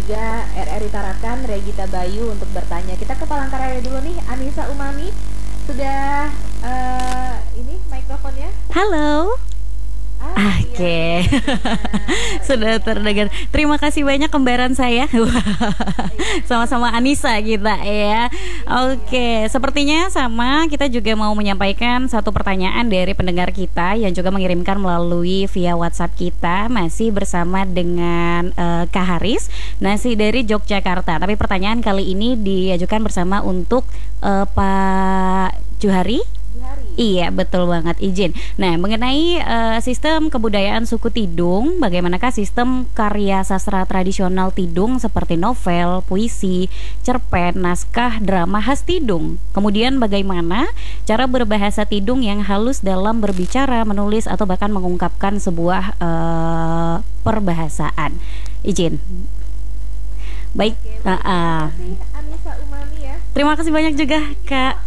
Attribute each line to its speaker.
Speaker 1: juga RRI Tarakan, Regita Bayu untuk bertanya. Kita ke Palangkaraya dulu nih, Anissa Umami. Sudah ini mikrofonnya?
Speaker 2: Halo.
Speaker 1: Iya,
Speaker 2: Oke. Sudah terdengar. Terima kasih banyak kembaran saya. Sama-sama Anissa kita ya. Oke, sepertinya sama kita juga mau menyampaikan satu pertanyaan dari pendengar kita yang juga mengirimkan melalui via WhatsApp kita, masih bersama dengan Kak Haris, nasi dari Yogyakarta. Tapi pertanyaan kali ini diajukan bersama untuk Pak Juhari. Iya, betul banget, izin. Nah, mengenai sistem kebudayaan suku Tidung, bagaimanakah sistem karya sastra tradisional Tidung seperti novel, puisi, cerpen, naskah, drama khas Tidung? Kemudian bagaimana cara berbahasa Tidung yang halus dalam berbicara, menulis atau bahkan mengungkapkan sebuah perbahasaan? Izin. Baik,
Speaker 1: Terima kasih Anissa Umami ya.
Speaker 2: terima kasih banyak juga Kak